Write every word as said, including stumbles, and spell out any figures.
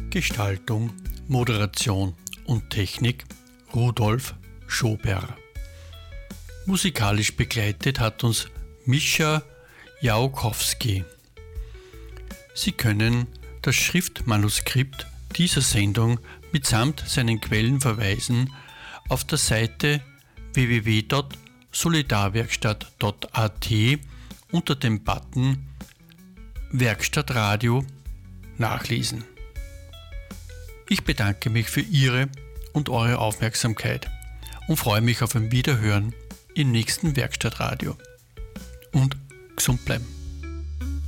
Gestaltung, Moderation und Technik Rudolf Schober. Musikalisch begleitet hat uns Mischa Jałkowski. Sie können das Schriftmanuskript dieser Sendung mitsamt seinen Quellenverweisen auf der Seite w w w punkt solidarwerkstatt punkt a t unter dem Button Werkstattradio nachlesen. Ich bedanke mich für Ihre und eure Aufmerksamkeit und freue mich auf ein Wiederhören im nächsten Werkstattradio. Und gesund bleiben.